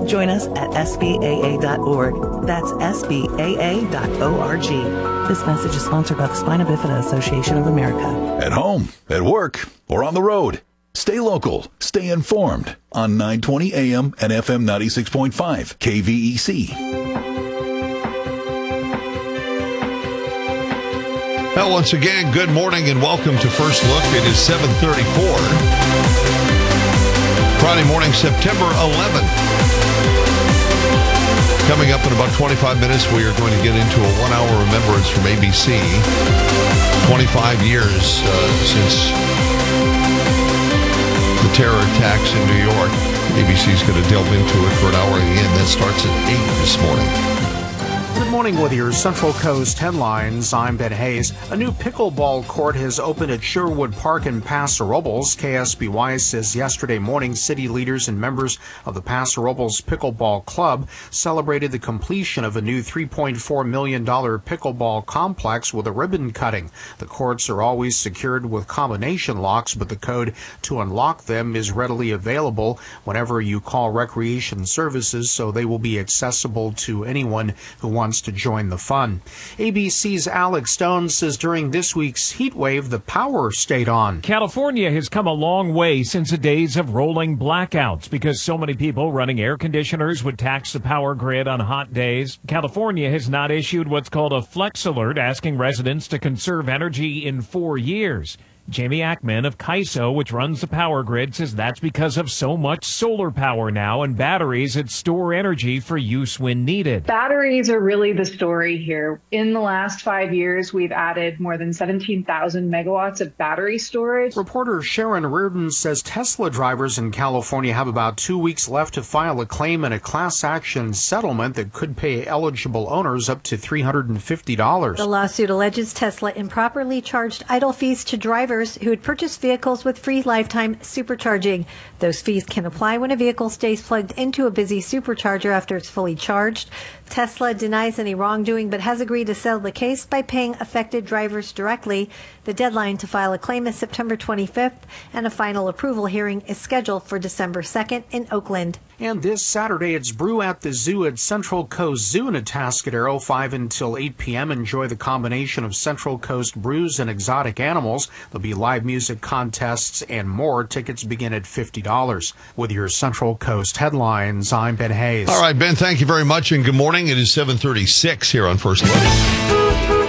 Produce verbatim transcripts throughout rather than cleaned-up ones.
Join us at S B A A dot org. That's S B A A dot org. This message is sponsored by the Spina Bifida Association of America. At home, at work, or on the road. Stay local. Stay informed on nine twenty A M and F M ninety-six point five K V E C. Well, once again, good morning and welcome to First Look. It is seven thirty-four. Friday morning, September eleventh. Coming up in about twenty-five minutes, we are going to get into a one-hour remembrance from A B C. twenty-five years uh, since the terror attacks in New York. A B C is going to delve into it for an hour again. That starts at eight this morning. Good morning with your Central Coast headlines. I'm Ben Hayes. A new pickleball court has opened at Sherwood Park in Paso Robles. K S B Y says yesterday morning, city leaders and members of the Paso Robles Pickleball Club celebrated the completion of a new three point four million dollars pickleball complex with a ribbon cutting. The courts are always secured with combination locks, but the code to unlock them is readily available whenever you call Recreation Services, so they will be accessible to anyone who wants to join the fun. A B C's Alex Stone says during this week's heat wave, the power stayed on. California has come a long way since the days of rolling blackouts because so many people running air conditioners would tax the power grid on hot days. California has not issued what's called a flex alert, asking residents to conserve energy in four years. Jamie Ackman of C A I S O, which runs the power grid, says that's because of so much solar power now and batteries that store energy for use when needed. Batteries are really the story here. In the last five years, we've added more than seventeen thousand megawatts of battery storage. Reporter Sharon Reardon says Tesla drivers in California have about two weeks left to file a claim in a class action settlement that could pay eligible owners up to three hundred fifty dollars. The lawsuit alleges Tesla improperly charged idle fees to drivers who had purchased vehicles with free lifetime supercharging. Those fees can apply when a vehicle stays plugged into a busy supercharger after it's fully charged. Tesla denies any wrongdoing but has agreed to settle the case by paying affected drivers directly. The deadline to file a claim is September twenty-fifth, and a final approval hearing is scheduled for December second in Oakland. And this Saturday, it's Brew at the Zoo at Central Coast Zoo in Atascadero, five until eight p.m. Enjoy the combination of Central Coast brews and exotic animals. There'll be live music contests and more. Tickets begin at fifty dollars. With your Central Coast headlines, I'm Ben Hayes. All right, Ben, thank you very much, and good morning. It is seven thirty-six here on First Look.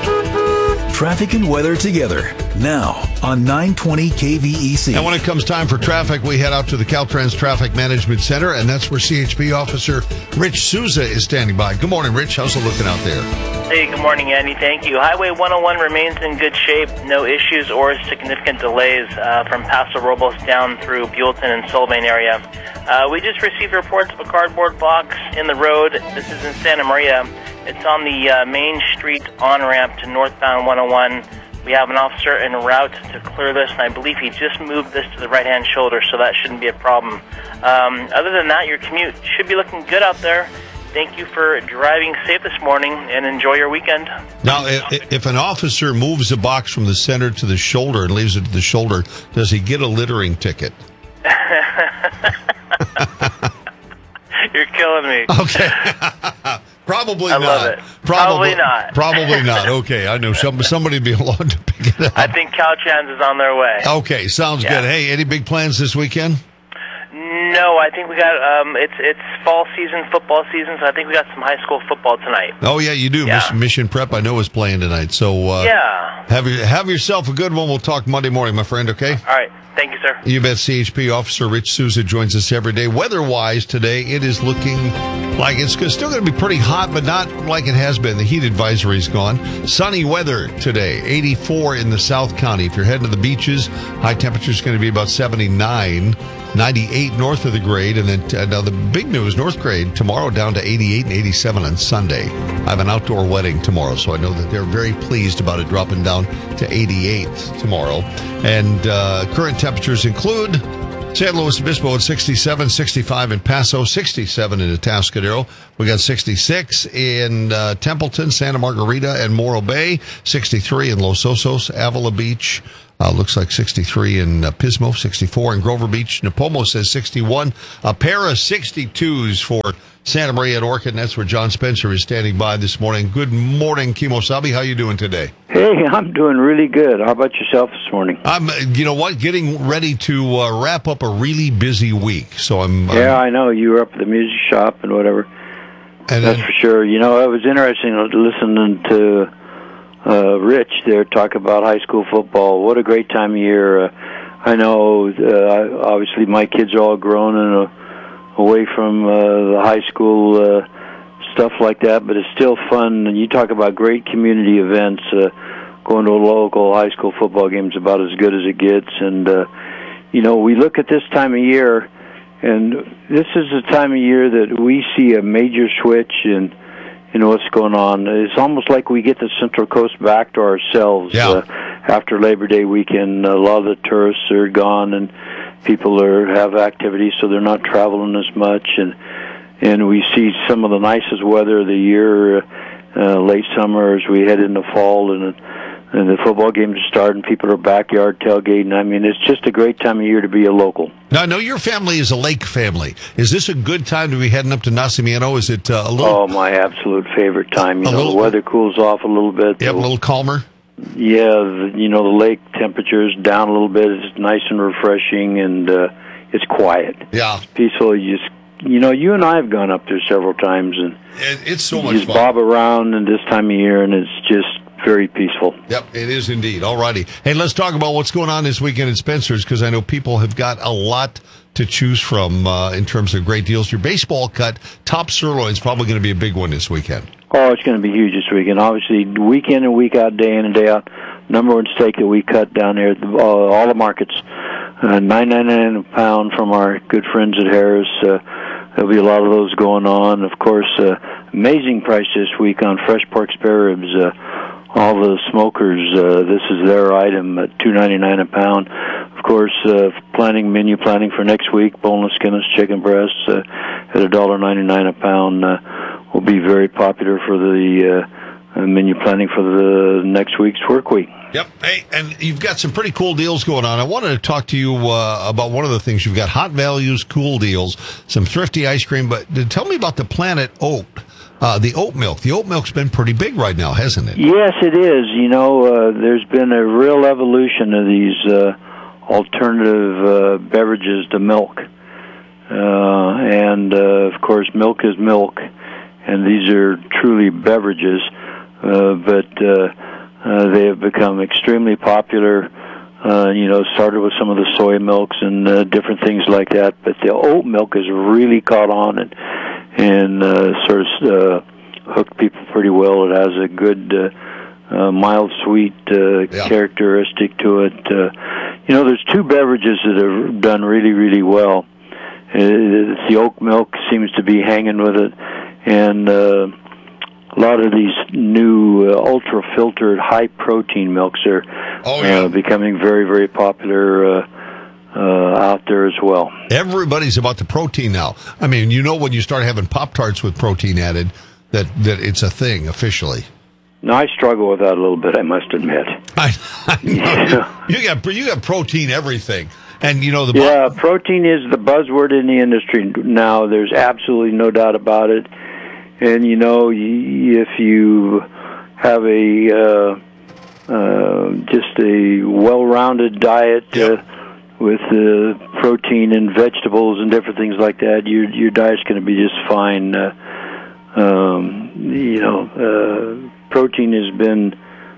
Traffic and weather together now on nine twenty K V E C. And when it comes time for traffic, we head out to the Caltrans Traffic Management Center, and that's where C H P Officer Rich Souza is standing by. Good morning, Rich. How's it looking out there? Hey, good morning, Andy. Thank you. Highway one oh one remains in good shape. No issues or significant delays uh, from Paso Robles down through Buellton and Sullivan area. Uh, we just received reports of a cardboard box in the road. This is in Santa Maria. It's on the uh, Main Street on-ramp to northbound one oh one. We have an officer en route to clear this, and I believe he just moved this to the right-hand shoulder, so that shouldn't be a problem. Um, other than that, your commute should be looking good out there. Thank you for driving safe this morning, and enjoy your weekend. Now, if, if an officer moves a box from the center to the shoulder and leaves it to the shoulder, does he get a littering ticket? You're killing me. Okay. Probably I not. love it. Probably, Probably not. Probably not. Okay, I know some, somebody would be allowed to pick it up. I think Caltrans is on their way. Okay, sounds Yeah. good. Hey, any big plans this weekend? No, I think we got, um, it's it's fall season, football season, so I think we got some high school football tonight. Oh, yeah, you do. Yeah. Mission, Mission Prep, I know, is playing tonight. So uh, Yeah. have, you, have yourself a good one. We'll talk Monday morning, my friend, okay? All right. Thank you, sir. You bet. C H P Officer Rich Souza joins us every day. Weather-wise today, it is looking like it's still going to be pretty hot, but not like it has been. The heat advisory is gone. Sunny weather today, eighty-four in the South County. If you're heading to the beaches, high temperature is going to be about seventy-nine. ninety-eight north of the grade, and then uh, now the big news, North Grade, tomorrow down to eighty-eight and eighty-seven on Sunday. I have an outdoor wedding tomorrow, so I know that they're very pleased about it dropping down to eighty-eight tomorrow. And uh, current temperatures include San Luis Obispo at sixty-seven, sixty-five in Paso, sixty-seven in Atascadero. We got sixty-six in uh, Templeton, Santa Margarita, and Morro Bay, sixty-three in Los Osos, Avila Beach, Uh, looks like sixty-three in uh, Pismo, sixty-four in Grover Beach. Napomo says sixty-one. A pair of sixty-twos for Santa Maria and Orchid, and that's where John Spencer is standing by this morning. Good morning, Kimosabe. How you doing today? Hey, I'm doing really good. How about yourself this morning? I'm, you know what, getting ready to uh, wrap up a really busy week. So I'm. Um, yeah, I know you were up at the music shop and whatever. And that's then, for sure. You know, it was interesting listening to uh, Rich there talk about high school football. What a great time of year. Uh, I know, uh, obviously, my kids are all grown and uh, away from uh, the high school uh, stuff like that, but it's still fun. And you talk about great community events. Uh, going to a local high school football game is about as good as it gets. And, uh, you know, we look at this time of year, and this is the time of year that we see a major switch in, in what's going on. It's almost like we get the Central Coast back to ourselves. Yeah. Uh, after Labor Day weekend, a lot of the tourists are gone, and people are have activities, so they're not traveling as much. And and we see some of the nicest weather of the year, uh, late summer as we head into fall, and and the football games are starting. People are backyard tailgating. I mean, it's just a great time of year to be a local. Now, I know your family is a lake family. Is this a good time to be heading up to Nacimiento? Is it uh, a little... Oh, my absolute favorite time. You a know, little, the weather cools off a little bit. Yep, a little calmer. Yeah, the, you know, the lake temperature's down a little bit. It's nice and refreshing, and uh, it's quiet. Yeah. It's peaceful. You just, you know, you and I have gone up there several times, and it, it's so you much just fun. bob around in this time of year, and it's just very peaceful. Yep, it is indeed. All righty. Hey, let's talk about what's going on this weekend at Spencer's, because I know people have got a lot to choose from uh, in terms of great deals. Your baseball cut, top sirloin is probably going to be a big one this weekend. Oh, it's going to be huge this weekend. Obviously, week in and week out, day in and day out. Number one steak that we cut down there at the, uh, all the markets, uh, nine ninety-nine a pound from our good friends at Harris. Uh, there'll be a lot of those going on. Of course, uh, amazing price this week on fresh pork spare ribs. Uh, all the smokers, uh, this is their item at two ninety-nine a pound. Of course, uh, planning menu planning for next week, boneless, skinless chicken breasts uh, at one dollar ninety-nine a pound uh, will be very popular for the uh, menu planning for the next week's work week. Yep. Hey, and you've got some pretty cool deals going on. I wanted to talk to you uh, about one of the things. You've got hot values, cool deals, some thrifty ice cream, but tell me about the Planet Oat. Uh, the oat milk. The oat milk's been pretty big right now, hasn't it? Yes, it is. You know, uh, there's been a real evolution of these uh, alternative uh, beverages to milk. Uh, and, uh, of course, milk is milk, and these are truly beverages. Uh, but uh, uh, they have become extremely popular. Uh, you know, started with some of the soy milks and uh, different things like that. But the oat milk has really caught on and and uh, sort of uh, hooked people pretty well. It has a good, uh, uh, mild, sweet uh, yeah. characteristic to it. Uh, you know, there's two beverages that have done really, really well. It's the oat milk seems to be hanging with it, and uh, a lot of these new uh, ultra-filtered, high-protein milks are oh, yeah. uh, becoming very, very popular uh Uh, out there as well. Everybody's about the protein now. I mean, you know, when you start having Pop-Tarts with protein added, that, that it's a thing officially. No, I struggle with that a little bit, I must admit. I, I know. Yeah. You got you got protein everything, and you know the yeah, protein is the buzzword in the industry now. There's absolutely no doubt about it. And you know, if you have a uh, uh, just a well-rounded diet. Yep. Uh, with uh, protein and vegetables and different things like that, your your diet's going to be just fine. Uh, um, you know, uh, protein has been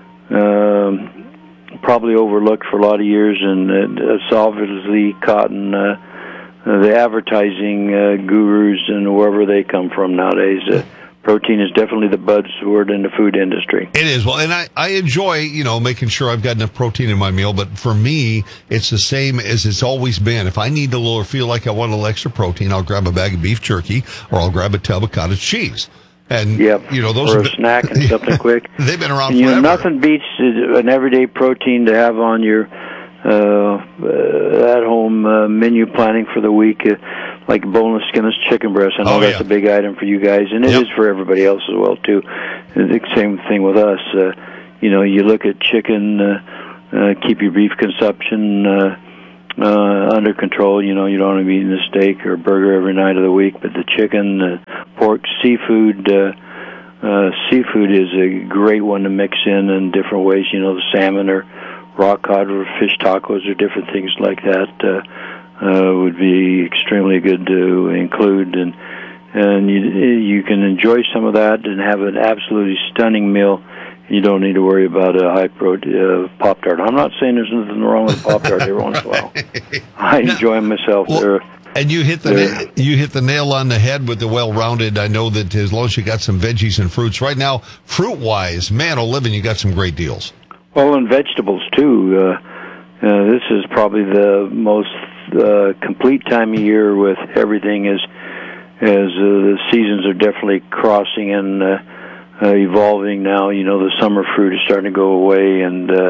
uh, probably overlooked for a lot of years, and uh, it's obviously caught in uh, the advertising uh, gurus and wherever they come from nowadays. Uh, Protein is definitely the buzzword in the food industry. It is. Well, and I, I enjoy, you know, making sure I've got enough protein in my meal. But for me, it's the same as it's always been. If I need a little or feel like I want a little extra protein, I'll grab a bag of beef jerky or I'll grab a tub of cottage cheese. And, yep. you know, those or are a snack and something quick. They've been around and, you forever. know, nothing beats an everyday protein to have on your uh, uh, at-home uh, menu planning for the week. Uh, like boneless, skinless chicken breast. I know oh, that's yeah. a big item for you guys, and it yep. is for everybody else as well, too. The same thing with us. Uh, you know, you look at chicken, uh, uh, keep your beef consumption uh, uh, under control. You know, you don't want to be eating a steak or a burger every night of the week, but the chicken, the pork, seafood, uh, uh, seafood is a great one to mix in in different ways. You know, the salmon or rock cod or fish tacos or different things like that uh, uh, would be extremely good to include, and and you you can enjoy some of that and have an absolutely stunning meal. You don't need to worry about a high protein uh, Pop-Tart. I'm not saying there's nothing wrong with Pop-Tart every once in a while. I enjoy them myself. Well, they're, and you hit the they're, na- you hit the nail on the head with the well-rounded. I know that as long as you got some veggies and fruits right now, fruit-wise, man, oh, living, you got some great deals. Well, and vegetables too. Uh, uh, this is probably the most uh, complete time of year with everything, as as uh, the seasons are definitely crossing and uh, uh, evolving now. You know, the summer fruit is starting to go away, and uh,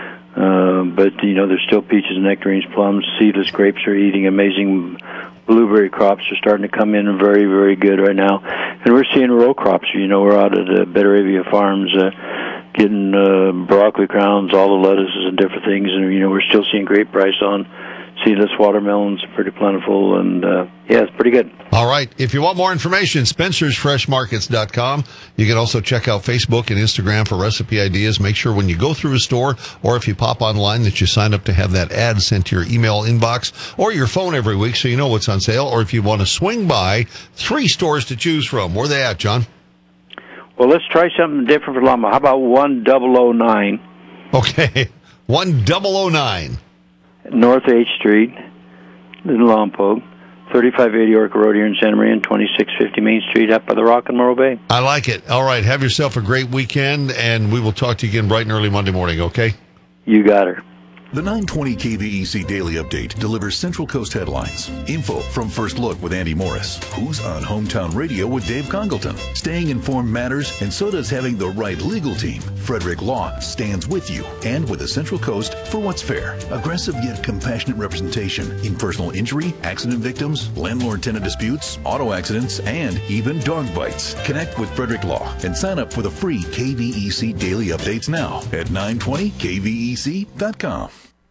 uh, but you know, there's still peaches, nectarines, plums, seedless grapes are eating amazing. Blueberry crops are starting to come in very, very good right now, and we're seeing row crops. You know, we're out at uh, Betaravia Farms. Uh, getting uh, broccoli crowns, all the lettuces and different things, and you know, we're still seeing great price on seedless watermelons, pretty plentiful, and uh, yeah, it's pretty good. All right. If you want more information, Spencer's Fresh Markets dot com. You can also check out Facebook and Instagram for recipe ideas. Make sure when you go through a store or if you pop online that you sign up to have that ad sent to your email inbox or your phone every week so you know what's on sale. Or if you want to swing by, three stores to choose from. Where are they at, John? Well, let's try something different for Lama. How about one double oh nine? Okay. one double oh nine. North eighth Street in Lompoc. thirty-five eighty Orca Road here in Santa Maria, and twenty-six fifty Main Street up by the Rock and Morro Bay. I like it. All right. Have yourself a great weekend, and we will talk to you again bright and early Monday morning, okay? You got her. The nine twenty K V E C Daily Update delivers Central Coast headlines. Info from First Look with Andy Morris. Who's on Hometown Radio with Dave Congleton. Staying informed matters, and so does having the right legal team. Frederick Law stands with you and with the Central Coast for what's fair. Aggressive yet compassionate representation in personal injury, accident victims, landlord-tenant disputes, auto accidents, and even dog bites. Connect with Frederick Law and sign up for the free K V E C Daily Updates now at nine twenty K V E C dot com.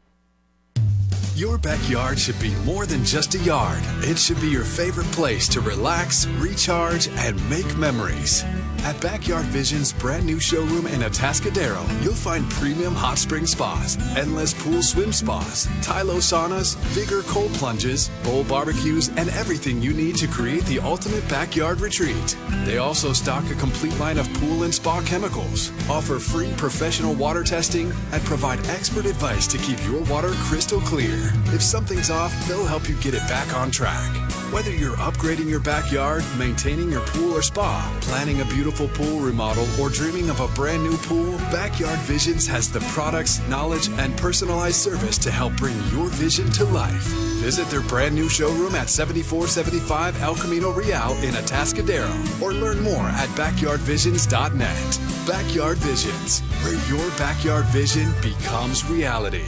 Your backyard should be more than just a yard. It should be your favorite place to relax, recharge, and make memories. At Backyard Vision's brand new showroom in Atascadero, you'll find premium hot spring spas, endless pool swim spas, Tylo saunas, Vigor cold plunges, bowl barbecues, and everything you need to create the ultimate backyard retreat. They also stock a complete line of pool and spa chemicals, offer free professional water testing, and provide expert advice to keep your water crystal clear. If something's off, they'll help you get it back on track. Whether you're upgrading your backyard, maintaining your pool or spa, planning a beautiful pool remodel, or dreaming of a brand new pool, Backyard Visions has the products, knowledge, and personalized service to help bring your vision to life. Visit their brand new showroom at seventy-four seventy-five El Camino Real in Atascadero, or learn more at backyard visions dot net. Backyard Visions, where your backyard vision becomes reality.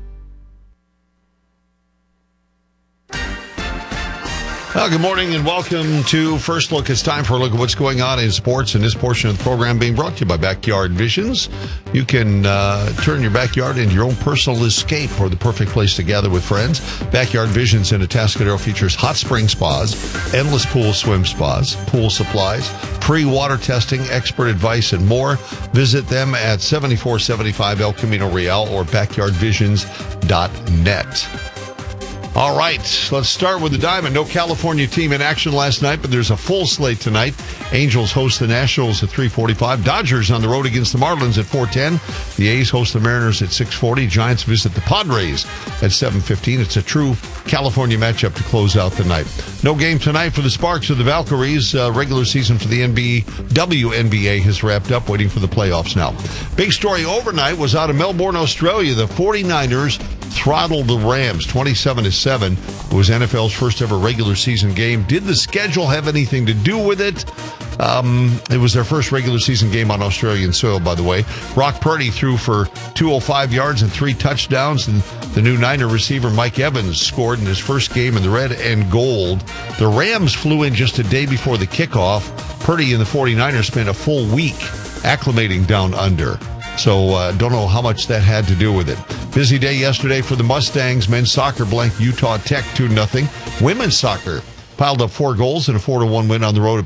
Well, good morning and welcome to First Look. It's time for a look at what's going on in sports, and this portion of the program being brought to you by Backyard Visions. You can uh, turn your backyard into your own personal escape or the perfect place to gather with friends. Backyard Visions in Atascadero features hot spring spas, endless pool swim spas, pool supplies, free water testing, expert advice, and more. Visit them at seventy-four seventy-five El Camino Real or backyard visions dot net. All right, let's start with the Diamond. No California team in action last night, but there's a full slate tonight. Angels host the Nationals at three forty-five. Dodgers on the road against the Marlins at four ten. The A's host the Mariners at six forty. Giants visit the Padres at seven fifteen. It's a true California matchup to close out the night. No game tonight for the Sparks or the Valkyries. Uh, regular season for the N B A, W N B A has wrapped up, waiting for the playoffs now. Big story overnight was out of Melbourne, Australia. The forty-niners throttled the Rams twenty-seven to seven. It was N F L's first ever regular season game. Did the schedule have anything to do with it? Um, it was their first regular season game on Australian soil, by the way. Brock Purdy threw for two hundred five yards and three touchdowns, and the new Niner receiver Mike Evans scored in his first game in the red and gold. The Rams flew in just a day before the kickoff. Purdy and the forty-niners spent a full week acclimating down under. So uh, don't know how much that had to do with it. Busy day yesterday for the Mustangs. Men's soccer blanked Utah Tech two nothing. Women's soccer piled up four goals in a four to one win on the road at